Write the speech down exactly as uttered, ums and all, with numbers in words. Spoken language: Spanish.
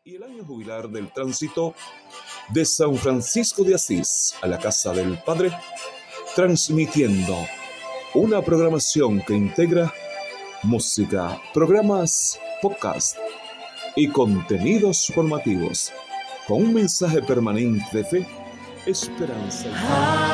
y el año jubilar del tránsito de San Francisco de Asís a la Casa del Padre, transmitiendo una programación que integra música, programas, podcast y contenidos formativos con un mensaje permanente de fe, esperanza y